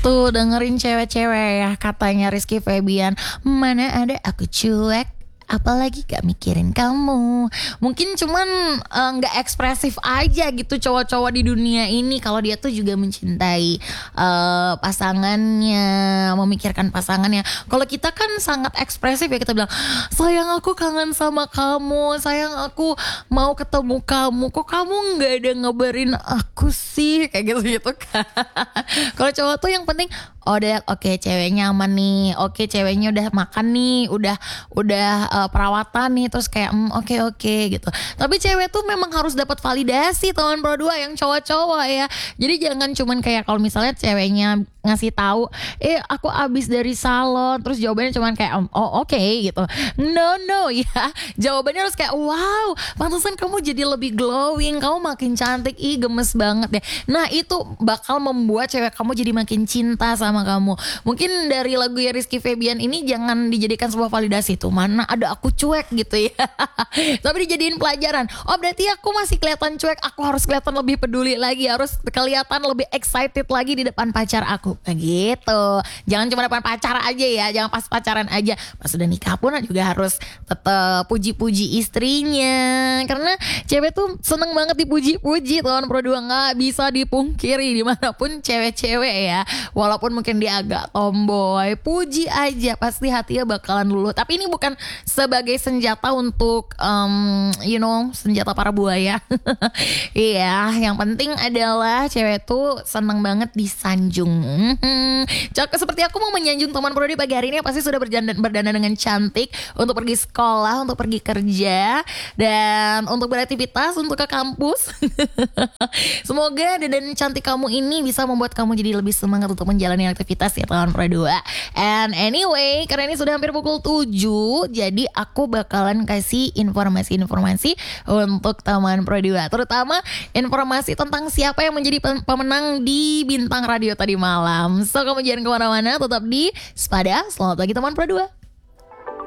Tuh dengerin cewek-cewek ya, katanya Rizky Febian, mana ada aku cuek, apalagi gak mikirin kamu. Mungkin cuman gak ekspresif aja gitu cowok-cowok di dunia ini, kalau dia tuh juga mencintai pasangannya, memikirkan pasangannya. Kalau kita kan sangat ekspresif ya, kita bilang sayang aku kangen sama kamu, sayang aku mau ketemu kamu, kok kamu gak ada ngabarin aku sih, kayak gitu-gitu kan. Kalau cowok tuh yang penting udah oke, ceweknya aman nih, oke ceweknya udah makan nih, udah perawatan nih, terus kayak oke gitu. Tapi cewek tuh memang harus dapat validasi teman Pro 2 yang cowok-cowok ya. Jadi jangan cuman kayak kalau misalnya ceweknya ngasih tahu aku abis dari salon, terus jawabannya cuman kayak oh oke gitu. No ya, jawabannya harus kayak wow, pantesan kamu jadi lebih glowing, kamu makin cantik, gemes banget deh. Nah itu bakal membuat cewek kamu jadi makin cinta sama kamu. Mungkin dari lagu ya Rizky Febian ini jangan dijadikan sebuah validasi tuh, mana ada aku cuek gitu ya. Tapi dijadiin pelajaran. Oh berarti aku masih kelihatan cuek, aku harus kelihatan lebih peduli lagi, harus kelihatan lebih excited lagi di depan pacar aku. Nah gitu. Jangan cuma depan pacar aja ya, jangan pas pacaran aja. Pas udah nikah pun juga harus tetap puji-puji istrinya. Karena cewek tuh seneng banget dipuji-puji, teman Pro 2, nggak bisa dipungkiri dimanapun cewek-cewek ya. Walaupun mungkin dia agak tomboy, puji aja pasti hatinya bakalan luluh. Tapi ini bukan sebagai senjata untuk senjata para buaya. Iya, yang penting adalah cewek tuh seneng banget disanjung. Seperti aku mau menyanjung teman Pro di pagi hari ini, pasti sudah berdandan dengan cantik untuk pergi sekolah, untuk pergi kerja, dan untuk beraktivitas, untuk ke kampus. Semoga dandan cantik kamu ini bisa membuat kamu jadi lebih semangat untuk menjalani aktivitas ya teman Pro 2. And anyway, karena ini sudah hampir pukul 7, jadi aku bakalan kasih informasi-informasi untuk teman Pro 2, terutama informasi tentang siapa yang menjadi pemenang di Bintang Radio tadi malam. So kamu jangan kemana-mana, tetap di Spada. Selamat pagi teman Pro 2.